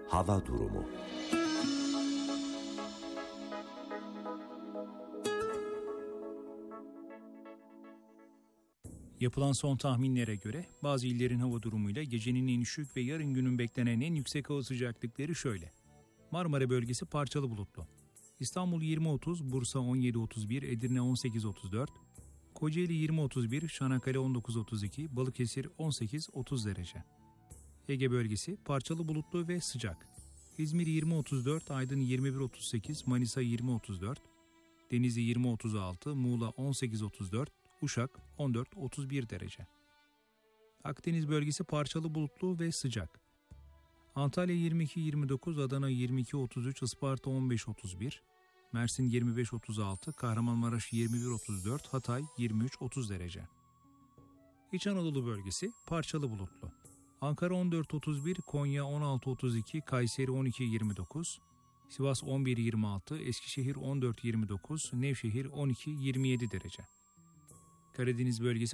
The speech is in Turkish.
Hava durumu. Yapılan son tahminlere göre bazı illerin hava durumuyla gecenin en düşük ve yarın günün beklenen en yüksek hava sıcaklıkları şöyle. Marmara bölgesi parçalı bulutlu. İstanbul 20-30, Bursa 17-31, Edirne 18-34, Kocaeli 20-31, Çanakkale 19-32, Balıkesir 18-30 derece. Ege bölgesi parçalı bulutlu ve sıcak. İzmir 20-34, Aydın 21-38, Manisa 20-34, Denizli 20-36, Muğla 18-34, Uşak 14-31 derece. Akdeniz bölgesi parçalı bulutlu ve sıcak. Antalya 22-29, Adana 22-33, Isparta 15-31, Mersin 25-36, Kahramanmaraş 21-34, Hatay 23-30 derece. İç Anadolu bölgesi parçalı bulutlu. Ankara 14-31, Konya 16-32, Kayseri 12-29, Sivas 11-26, Eskişehir 14-29, Nevşehir 12-27 derece. Karadeniz bölgesi